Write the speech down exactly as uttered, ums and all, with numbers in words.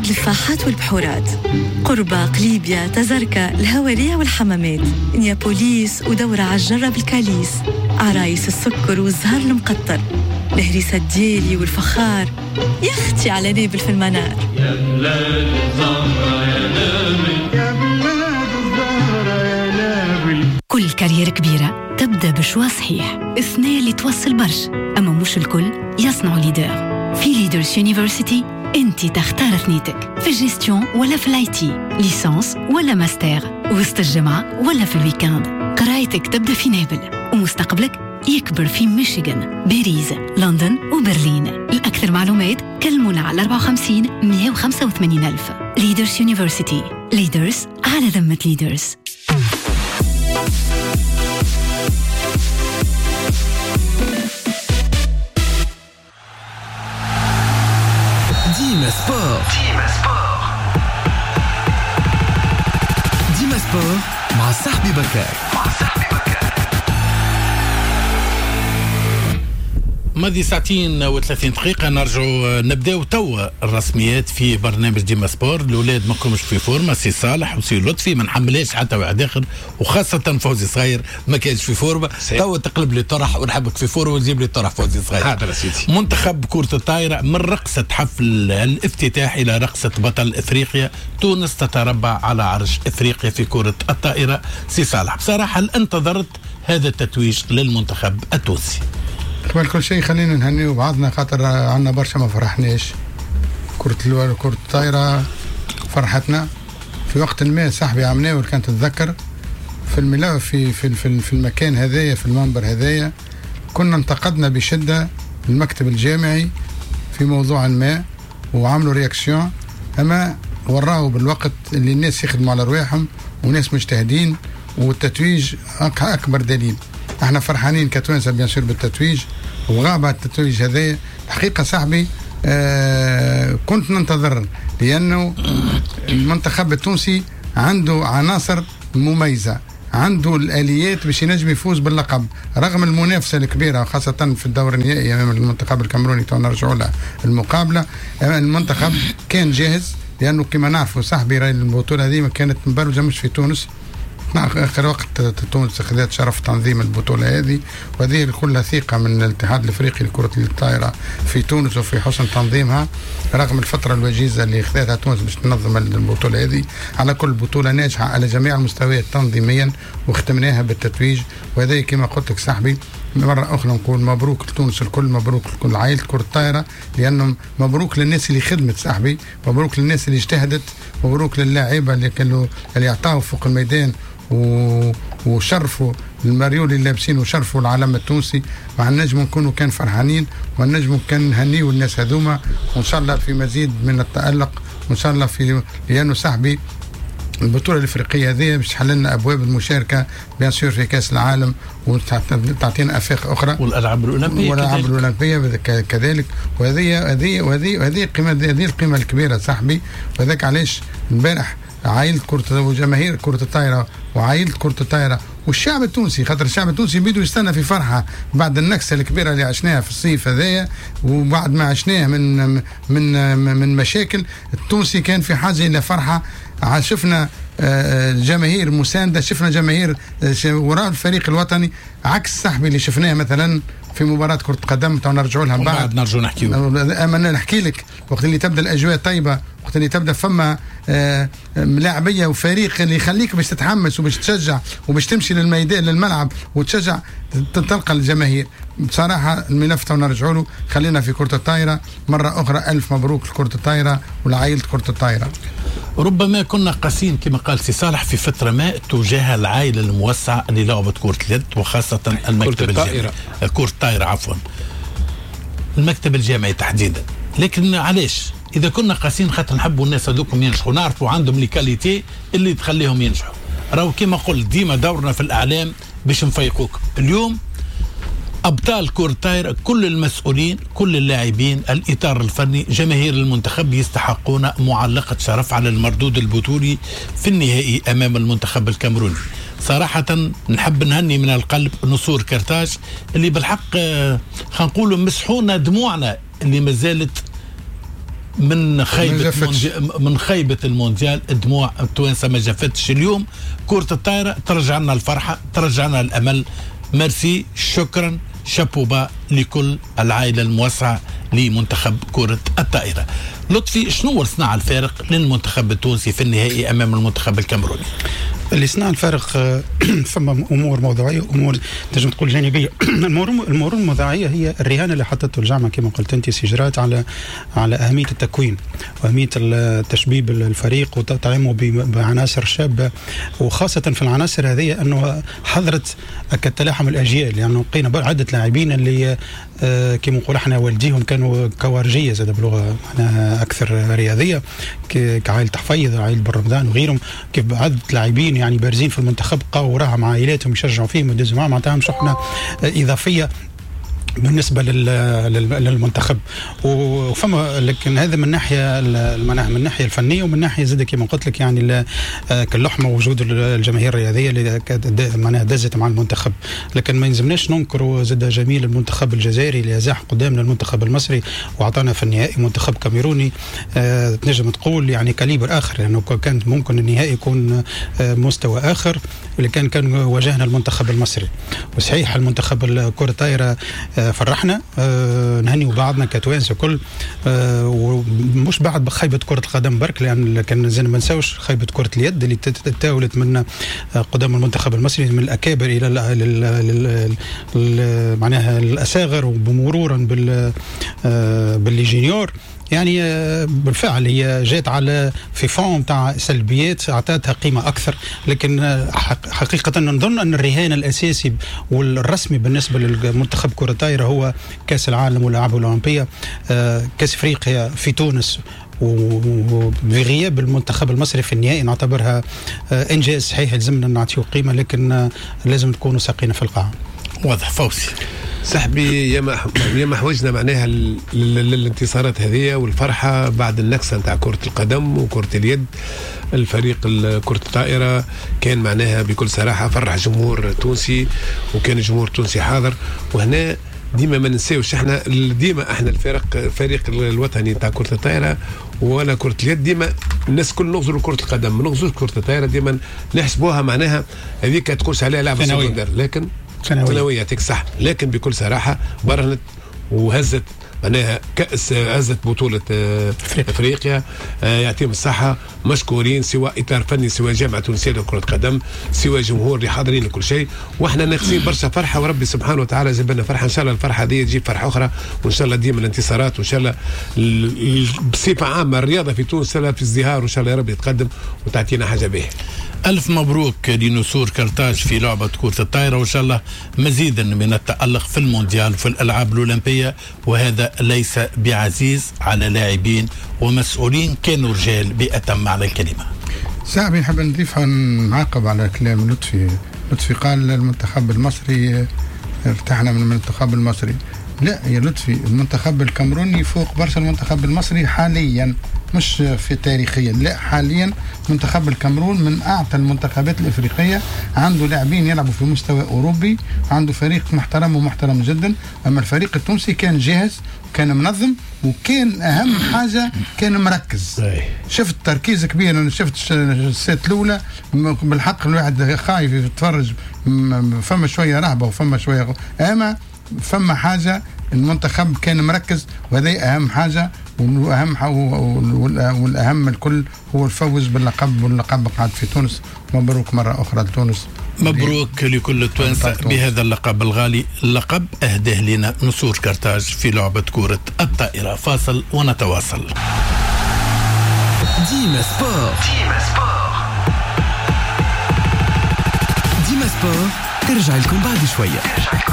أرض الفاحات والبحورات، قربة، قليبيا، تزركة، الهوارية والحمامات، نيابوليس ودورة عالجرة بالكاليس، عرايس السكر والزهر المقطر، الهريسة الديري والفخار، يا أختي على نابل في المنار. يا بلاد الزهرة يا نابل، يا بلاد الزهرة يا نابل. كل كارير كبيرة تبدأ بشوا صحيح، اثنين اللي توصل برش، أما مش الكل يصنعوا ليدر. في ليدرز يونيفرسيتي انتي تختار ثنيتك، في الجيستيون ولا في الاي تي، ليسانس ولا ماستر، وسط الجامعة ولا في الويكاند. قرايتك تبدأ في نابل ومستقبلك يكبر في ميشيغان، باريس، لندن وبرلين. الأكثر معلومات كلمونا على أربعة وخمسين مية وخمسة وثمانين ألف. ليدرز يونيفرسيتي، ليدرز على ذمة ليدرز. ديما سبور. ديما سبور. ديما سبور مع صاحبي بكار. مع صاحبي بكار. ماضي ساعتين وثلاثين دقيقة نرجعوا نبداو توا الرسميات في برنامج ديما سبور. الأولاد ما كانوش في فورما، سي صالح وسي لطفي ما نحملهاش حتى واحد آخر، وخاصة فوزي صغير ما كانش في فورما. توا تقلب لي طرح ونحبك في فورما وتجيب لي طرح فوزي صغير. هذا سيدي. منتخب كرة الطائرة من رقصة حفل الافتتاح إلى رقصة بطل إفريقيا، تونس تتربع على عرش إفريقيا في كرة الطائرة. سي صالح، بصراحة هل انتظرت هذا التتويج للمنتخب التونسي؟ قبل كل شيء خلينا نهنيو بعضنا، خاطر عنا برشا ما فرحناش. كرة الو... كرة الطائرة فرحتنا في وقت ما صاحبي عمناول، كان تتذكر في الملا في في في, في المكان هذايا، في المنبر هذايا كنا انتقدنا بشدة المكتب الجامعي في موضوع ما، وعملوا رياكسيون، اما وراهوا بالوقت اللي الناس يخدموا على رواحهم وناس مجتهدين، والتتويج اكبر دليل. احنا فرحانين كتوانسه بيان سور بالتتويج، وغاب التتويج هذا الحقيقه صاحبي. آه كنت ننتظر، لانه المنتخب التونسي عنده عناصر مميزه، عنده الاليات باش ينجم يفوز باللقب رغم المنافسه الكبيره، خاصه في الدور النهائي امام المنتخب الكاميروني. تو نرجعوا له المقابله. المنتخب كان جاهز، لانه كما نعرفوا صاحبي راي البطوله هذه كانت مبروجه مش في تونس، آخر وقت تونس أخذت شرف تنظيم البطولة هذه، وهذه كلها ثقة من الاتحاد الأفريقي لكرة الطائرة في تونس وفي حسن تنظيمها رغم الفترة الوجيزة اللي أخذتها تونس باش تنظم البطولة هذه. على كل بطولة ناجحة على جميع المستويات تنظيميا، واختمناها بالتتويج. وهذا كما قلت لك صاحبي مرة أخرى نقول مبروك لتونس الكل، مبروك لكل عائلة كرة الطائرة، لأنهم مبروك للناس اللي خدمت صاحبي، مبروك للناس اللي اجتهدت، مبروك للاعيبة اللي كانوا اللي اعطاوا فوق الميدان وشرفوا الماريول اللي لابسين وشرفوا العلم التونسي. مع النجم نكونوا كان فرحانين، والنجم كان نهنيوا الناس هذوما، وإن شاء الله في مزيد من التألق، وإن شاء الله في، لأنه صاحبي البطولة الإفريقية هذه باش تحل لنا أبواب المشاركة بيان سور في كأس العالم، وتعطينا آفاق أخرى، والألعاب الأولمبية والألعاب الأولمبية كذلك. وهذه هذه وهذه وهذه القيمة، هذه القيمة الكبيرة صاحبي. وذاك علاش امبارح عائلة كرة وجماهير كرة الطائرة وعائلة كرة الطائرة والشعب التونسي، خاطر الشعب التونسي بيدو يستنى في فرحة بعد النكسة الكبيرة اللي عشناها في الصيف هذايا، وبعد ما عشناه من من من مشاكل. التونسي كان في حاجة إلى فرحة. شفنا جماهير مساندة، شفنا جماهير وراء الفريق الوطني، عكس صاحبي اللي شفناه مثلا في مباراة كرة قدم. تو نرجعوا لها بعد، نرجعوا نحكيوا. أما نحكي لك وقت اللي تبدأ الأجواء طيبة، وقت اللي تبدأ فما آه لاعبية وفريق اللي يخليك باش تتحمس وباش تشجع وباش تمشي للميدان للملعب وتشجع، تلقى الجماهير. بصراحة الملف تو نرجعوا له. خلينا في كرة الطائرة مرة أخرى، ألف مبروك لكرة الطائرة ولعائلة كرة الطائرة. ربما كنا قاسين كما قال سي صالح في فترة ما تجاه العائلة الموسعة اللي لعبت كرة اليد، وخاصة المكتب الجامعي كرة الطائرة عفوا المكتب الجامعي تحديدا. لكن علاش إذا كنا قاسين خاطر نحبوا الناس هذوكم ينجحوا، نعرفوا عندهم ليكاليتي اللي تخليهم ينجحوا. راهو كما قلت ديما دورنا في الأعلام باش نفيقوكم. اليوم أبطال كرة الطائرة، كل المسؤولين، كل اللاعبين، الإطار الفني، جماهير المنتخب يستحقون معلقة شرف على المردود البطولي في النهائي أمام المنتخب الكاميروني. صراحة نحب نهني من القلب نصور كرتاج اللي بالحق خلينا نقولوا مسحونا دموعنا اللي ما زالت من خيبة من خيبة المونديال دموع التوانسة ما جافتش. اليوم كرة الطائرة ترجع لنا الفرحة، ترجع لنا الأمل. ميرسي، شكرا، شابوبا لكل العائلة الموسعة لمنتخب كرة الطائرة. لطفي، شنو صنع الفارق للمنتخب التونسي في النهائي أمام المنتخب الكاميروني؟ اللي صنع الفارق فما امور موضوعيه وامور تنجم تقول جانبيه. الامور الامور الموضوعيه هي الرهان اللي حطته الجامعه كما قلت انت سجرات على على اهميه التكوين واهميه تشبيب الفريق وتطعيمه بعناصر شابه، وخاصه في العناصر هذه انه حضرت كتلاحم الاجيال. يعني لقينا يعني عده لاعبين اللي آه كما نقول احنا والديهم كانوا كوارجيه زاد بلغه معناها اكثر رياضيه كعائله حفيظ عائله بن رمضان وغيرهم، كيف عده لاعبين يعني بارزين في المنتخب بقاو وراها مع عائلاتهم يشجعوا فيهم ودزوا معهم، معناتها شحنه اضافيه بالنسبه للمنتخب. وفما لكن هذا من ناحيه من الناحيه الفنيه، ومن ناحيه زاد كما قلت لك يعني كاللحمه وجود الجماهير الرياضيه اللي معناها دزت مع المنتخب. لكن ما يلزمناش ننكروا زاد جميل المنتخب الجزائري اللي زاح قدامنا المنتخب المصري وعطانا في النهائي منتخب كاميروني آه تنجم تقول يعني كاليبر اخر، لانه يعني كان ممكن النهائي يكون آه مستوى اخر، ولكن كان واجهنا المنتخب المصري. وصحيح المنتخب كرة الطائرة آه فرحنا آه نهني بعضنا كتوانسه كل آه ومش بعد بخيبه كره القدم برك، لان كان زين ما نساوش خيبه كره اليد اللي تتاولت من آه قدام المنتخب المصري من الاكابر الى ال ال معناها الاصاغر ومرورا بال آه بالليجينيور. يعني بالفعل هي جات على في فون تاع سلبيات اعطتها قيمه اكثر، لكن حقيقه نظن ان الرهان الاساسي والرسمي بالنسبه للمنتخب كره الطائره هو كاس العالم والالعاب الاولمبيه، كاس افريقيا في تونس وبغياب المنتخب المصري في النهائي نعتبرها انجاز صحيح لازمنا نعطيه قيمه، لكن لازم نكونوا ساقينا في القاعه. واضح. فوزي صاحبي ياما ياما حوجنا معناها للانتصارات هذه والفرحه بعد النكسه نتاع كره القدم وكره اليد. الفريق كره الطائره كان معناها بكل صراحه فرح جمهور تونسي، وكان الجمهور التونسي حاضر. وهنا ديما ما ننساوش احنا ديما احنا الفريق الفريق الوطني نتاع كره الطائره ولا كره اليد، ديما الناس كل نغزروا كره القدم، ما نغزروش كره الطائره، ديما نحسبوها معناها هذيك تقولش عليها لعبه سكندر، لكن ثانويه يعطيك صح. لكن بكل صراحه برهنت وهزت معناها كأس هزت بطولة افريقيا. يعطيهم الصحة، مشكورين، سواء اطار فني سواء جامعة تونسية لكرة قدم سواء جمهور اللي حاضرين لكل شيء. واحنا ناقصين برشا فرحة، وربي سبحانه وتعالى جاب لنا فرحة. ان شاء الله الفرحة هذه تجيب فرحة اخرى، وان شاء الله ديما الانتصارات، وان شاء الله بصفة عامة الرياضة في تونس في ازدهار، وان شاء الله يا رب يتقدم وتعطينا حاجة به. ألف مبروك لنسور كرتاج في لعبة كرة الطائرة، وإن شاء الله مزيدا من التألق في المونديال وفي الألعاب الأولمبية. وهذا ليس بعزيز على لاعبين ومسؤولين كانوا رجال بأتم معنى الكلمة. صاحبي نحب نضيف نعاقب على كلام لطفي. لطفي قال المنتخب المصري ارتحنا من المنتخب المصري. لا يا لطفي، المنتخب الكاميروني فوق برشا المنتخب المصري حاليا، مش في تاريخيا، لا حاليا منتخب الكاميرون من اعتى المنتخبات الافريقيه، عنده لاعبين يلعبوا في مستوى اوروبي، عنده فريق محترم ومحترم جدا. اما الفريق التونسي كان جاهز، كان منظم، وكان اهم حاجه كان مركز. شفت تركيز كبير، انا شفت السيت الاولى بالحق الواحد خايف يتفرج، فما شويه رهبه وفما شويه، اما فما حاجه المنتخب كان مركز، وهذا اهم حاجه. والاهم والاهم الكل هو الفوز باللقب، واللقب قاعد في تونس. مبروك مره اخرى لتونس، مبروك لكل التوانسه بهذا اللقب الغالي. اللقب اهداه لنا نسور كرتاج في لعبه كره الطائره. فاصل ونتواصل. ديما سبور ديما سبور ديما سبور ترجع لكم بعد شويه.